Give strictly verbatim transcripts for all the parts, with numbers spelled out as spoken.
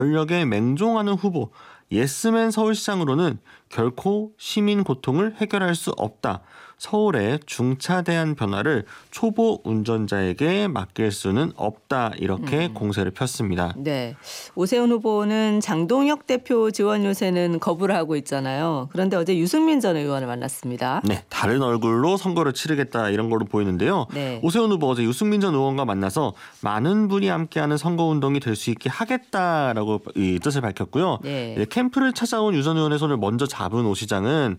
권력에 맹종하는 후보 예스맨 서울시장으로는 결코 시민 고통을 해결할 수 없다. 서울의 중차대한 변화를 초보 운전자에게 맡길 수는 없다. 이렇게 음. 공세를 폈습니다. 네, 오세훈 후보는 장동혁 대표 지원 요새는 거부를 하고 있잖아요. 그런데 어제 유승민 전 의원을 만났습니다. 네, 다른 얼굴로 선거를 치르겠다 이런 걸로 보이는데요. 네. 오세훈 후보 어제 유승민 전 의원과 만나서 많은 분이 함께하는 선거운동이 될 수 있게 하겠다라고 이 뜻을 밝혔고요. 네. 네, 캠프를 찾아온 유 전 의원의 손을 먼저 잡은 오 시장은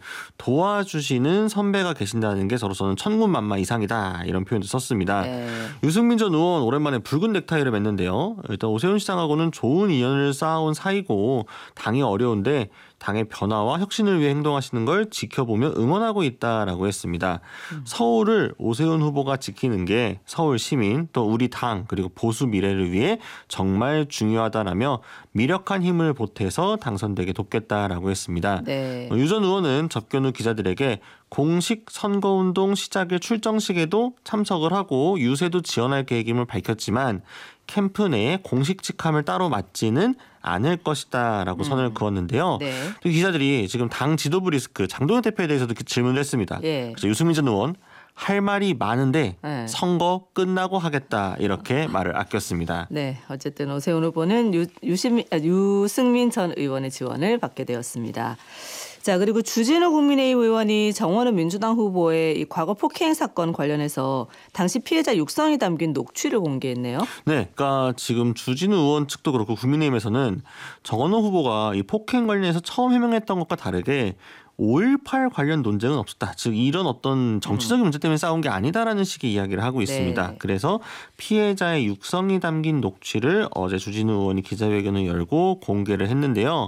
도와주시는 선배가 계신다는 게 저로서는 천군만마 이상이다 이런 표현도 썼습니다. 네. 유승민 전 의원 오랜만에 붉은 넥타이를 맸는데요. 일단 오세훈 시장하고는 좋은 인연을 쌓아온 사이고 당이 어려운데 당의 변화와 혁신을 위해 행동하시는 걸 지켜보며 응원하고 있다라고 했습니다. 음. 서울을 오세훈 후보가 지키는 게 서울 시민 또 우리 당 그리고 보수 미래를 위해 정말 중요하다라며 미력한 힘을 보태서 당선되게 돕겠다라고 했습니다. 네. 유 전 의원은 접견 후 기자들에게 공식 선거운동 시작일 출정식에도 참석을 하고 유세도 지원할 계획임을 밝혔지만 캠프 내에 공식 직함을 따로 맡지는 않을 것이다 라고 음. 선을 그었는데요. 네. 기자들이 지금 당 지도부 리스크 장동혁 대표에 대해서도 질문을 했습니다. 예. 그래서 유승민 전 의원 할 말이 많은데 네. 선거 끝나고 하겠다 이렇게 말을 아꼈습니다. 네, 어쨌든 오세훈 후보는 유, 유시민, 아, 유승민 전 의원의 지원을 받게 되었습니다. 자, 그리고 주진우 국민의힘 의원이 정원훈 민주당 후보의 이 과거 폭행 사건 관련해서 당시 피해자 육성이 담긴 녹취를 공개했네요. 네, 그러니까 지금 주진우 의원 측도 그렇고 국민의힘에서는 정원훈 후보가 이 폭행 관련해서 처음 해명했던 것과 다르게 오일팔 관련 논쟁은 없었다. 즉 이런 어떤 정치적인 문제 때문에 싸운 게 아니다라는 식의 이야기를 하고 있습니다. 네. 그래서 피해자의 육성이 담긴 녹취를 어제 주진우 의원이 기자회견을 열고 공개를 했는데요.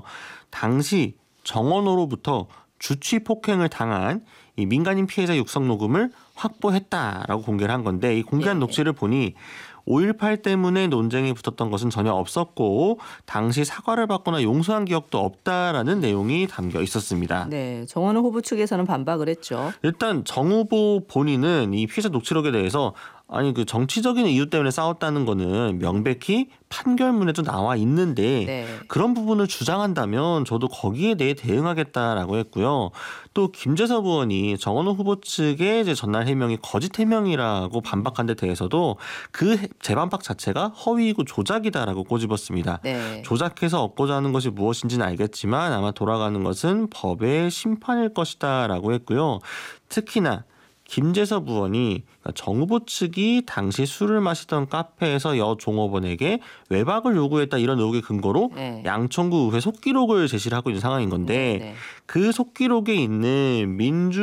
당시 정원호로부터 주치 폭행을 당한 이 민간인 피해자 육성 녹음을 확보했다라고 공개를 한 건데 이 공개한 네. 녹취를 보니 오일팔 때문에 논쟁이 붙었던 것은 전혀 없었고 당시 사과를 받거나 용서한 기억도 없다라는 내용이 담겨 있었습니다. 네, 정원호 후보 측에서는 반박을 했죠. 일단 정 후보 본인은 이 피해자 녹취록에 대해서 아니 그 정치적인 이유 때문에 싸웠다는 거는 명백히 판결문에도 나와 있는데 네. 그런 부분을 주장한다면 저도 거기에 대해 대응하겠다라고 했고요. 또 김재섭 의원이 정원호 후보 측의 이제 전날 해명이 거짓 해명이라고 반박한 데 대해서도 그 재반박 자체가 허위이고 조작이다라고 꼬집었습니다. 네. 조작해서 얻고자 하는 것이 무엇인지는 알겠지만 아마 돌아가는 것은 법의 심판일 것이다라고 했고요. 특히나 김재섭 의원이 정 후보 측이 당시 술을 마시던 카페에서 여 종업원에게 외박을 요구했다 이런 의혹의 근거로 네. 양천구 의회 속기록을 제시를 하고 있는 상황인 건데 네, 네. 그 속기록에 있는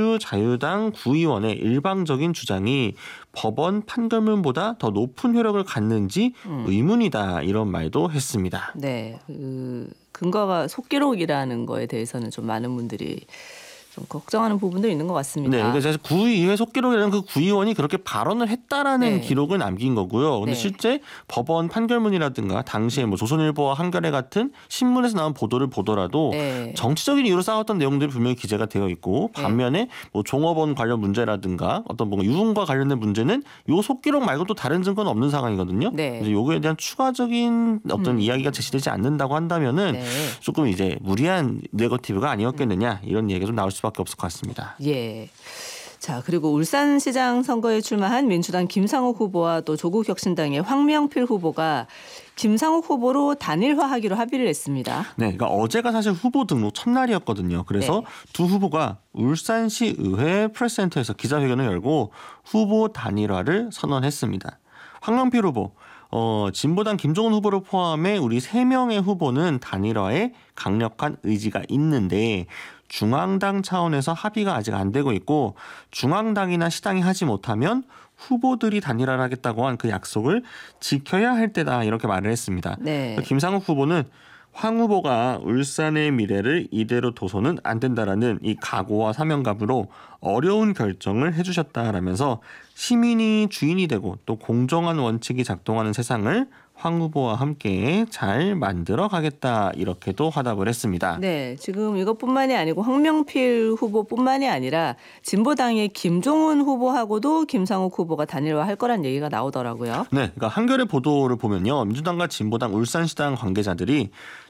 민주자유당 구의원의 일방적인 주장이 법원 판결문보다 더 높은 효력을 갖는지 음. 의문이다 이런 말도 했습니다. 네, 그 근거가 속기록이라는 거에 대해서는 좀 많은 분들이 좀 걱정하는 부분도 있는 것 같습니다. 네, 그러니까 구의회 속기록이라는 그 구의원이 그렇게 발언을 했다라는 네. 기록을 남긴 거고요. 근데 네. 실제 법원 판결문이라든가 당시에 뭐 조선일보와 한겨레 같은 신문에서 나온 보도를 보더라도 네. 정치적인 이유로 싸웠던 내용들이 분명히 기재가 되어 있고 반면에 뭐 종업원 관련 문제라든가 어떤 뭔가 유흥과 관련된 문제는 요 속기록 말고 또 다른 증거는 없는 상황이거든요. 네. 그래서 요거에 대한 추가적인 어떤 음. 이야기가 제시되지 않는다고 한다면은 네. 조금 이제 무리한 네거티브가 아니었겠느냐 이런 얘기가 좀 나올 수. 밖에 없을 것 같습니다. 예. 자, 그리고 울산시장 선거에 출마한 민주당 김상욱 후보와 또 조국혁신당의 황명필 후보가 김상욱 후보로 단일화하기로 합의를 했습니다. 네, 그러니까 어제가 사실 후보 등록 첫날이었거든요. 그래서 네. 두 후보가 울산시 의회 프레스센터에서 기자회견을 열고 후보 단일화를 선언했습니다. 황명필 후보, 어, 진보당 김종은 후보를 포함해 우리 세 명의 후보는 단일화에 강력한 의지가 있는데 중앙당 차원에서 합의가 아직 안 되고 있고 중앙당이나 시당이 하지 못하면 후보들이 단일화를 하겠다고 한 그 약속을 지켜야 할 때다 이렇게 말을 했습니다. 네. 김상욱 후보는 황 후보가 울산의 미래를 이대로 둬서는 안 된다라는 이 각오와 사명감으로 어려운 결정을 해주셨다라면서 시민이 주인이 되고 또 공정한 원칙이 작동하는 세상을 황 후보와 함께 잘 만들어 가겠다 이렇게도 화답을 했습니다. 네, 지금 이것뿐만이 아니고 황명필 후보뿐만이 아니라 진보당의 김종훈 후보하고도 김상욱 후보가 단일화할 거란 얘기가 나오더라고요. 네, 그러니까 한겨레 보도를 보면요, 민주당과 진보당 울산시당 관계자들이